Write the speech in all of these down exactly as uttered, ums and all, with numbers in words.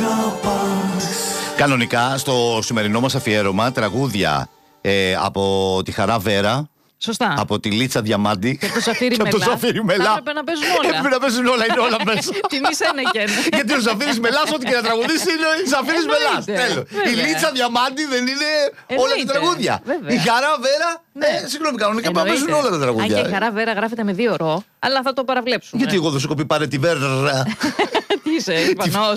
Κανονικά στο σημερινό μας αφιέρωμα τραγούδια ε, από τη Χαρά Βέρα. Σωστά. Από τη Λίτσα Διαμάντη. Και από το Ζαφύρι Μελά. το Ζαφύρι Μελά. Έπρεπε να παίζουν όλα. Έπρεπε να παίζουν όλα, είναι όλα μέσα. Τιμή Σένεκεν. Γιατί ο Ζαφύρις Μελάς, ό,τι και να τραγουδήσει, είναι ο Ζαφύρις Μελάς. Τέλος. Η Λίτσα Διαμάντη δεν είναι όλα τα τραγούδια. Η Χαρά Βέρα. Ναι, συγγνώμη, κανονικά πρέπει να παίζουν όλα τα τραγούδια. Αν και η Χαρά Βέρα γράφεται με δύο ρο, αλλά θα το παραβλέψουμε. Γιατί εγώ δεν σου κοπεί πάρε τη Βέρα. Τι είσαι, Ισπανός.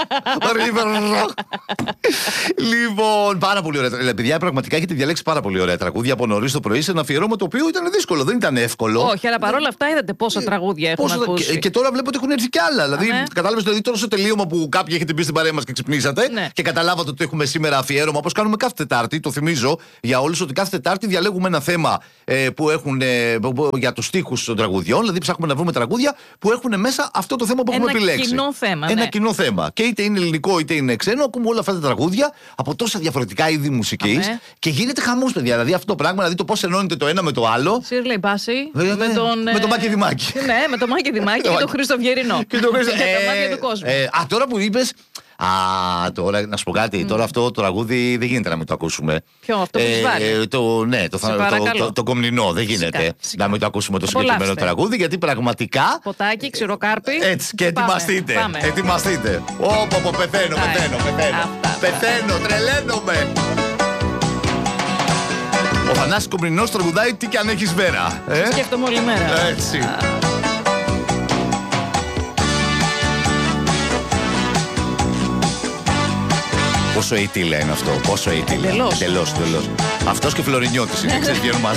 Λοιπόν, πάρα πολύ ωραία. Παιδιά, πραγματικά έχετε διαλέξει πάρα πολύ ωραία τραγούδια από νωρίς το πρωί σε ένα αφιερώμα το οποίο ήταν δύσκολο, δεν ήταν εύκολο. Όχι, αλλά παρόλα αυτά είδατε πόσα τραγούδια έχουν ακούσει. Και, και τώρα βλέπω ότι έχουν έρθει κι άλλα. Δηλαδή, ναι. Κατάλαβες δηλαδή τώρα στο τελείωμα που κάποιοι έχετε μπει στην παρέα μας και ξυπνήσατε, ναι. Και καταλάβατε ότι έχουμε σήμερα αφιέρωμα, όπως κάνουμε κάθε Τετάρτη. Το θυμίζω για όλους ότι κάθε Τετάρτη διαλέγουμε ένα θέμα ε, που έχουν ε, που, για τους στίχους των τραγουδιών. Δηλαδή, ψάχνουμε να βρούμε τραγούδια που έχουν μέσα αυτό το θέμα που ένα έχουμε επιλέξει. Κοινό θέμα, ένα ναι. κοινό θέμα. Και είτε είναι ελληνικό είτε είναι ξένο, ακούμε όλα αυτά τα τραγούδια από τόσα διαφορετικά είδη μουσικής. Ναι. Και γίνεται χαμός, παιδιά. Δηλαδή αυτό το πράγμα, δηλαδή το πώς ενώνεται το ένα με το άλλο. Σίρλεϊ Μπάση. Με τον, με τον Μάκη Δημάκη. Ναι, με τον Μάκη Δημάκη και τον Χρήστο Βιερινό. Και τον Χρήστο Βιερινό. Τα μάτια του κόσμου. Ε, α, τώρα που είπες. Α, τώρα να σου πω κάτι. Mm. Τώρα αυτό το τραγούδι δεν γίνεται να μην το ακούσουμε. Ποιο, αυτό που ε, βάλει. Το, ναι, το, το, το, το, το κομνηνό. Δεν γίνεται φυσικά, φυσικά. Να μην το ακούσουμε το συγκεκριμένο τραγούδι, γιατί πραγματικά. Ποτάκι, ξηροκάρπι. Έτσι, και ετοιμαστείτε. Πάμε. Ετοιμαστείτε. Όπο, πω, πεθαίνω, πεθαίνω, πεθαίνω. Πεθαίνω, τρελαίνομαι. Ο Θανάσης Κομνηνός τραγουδάει τι κι αν έχεις βέρα. Ε? Σκέφτομαι όλη μέρα. Έτσι. Α. Πόσο ητήλα είναι αυτό, πόσο ητήλα. Τελώς. Τελώς, τελώς. Αυτός και Φλωρινιώτης είναι, ξέρεις, βγαίνουν μαζί.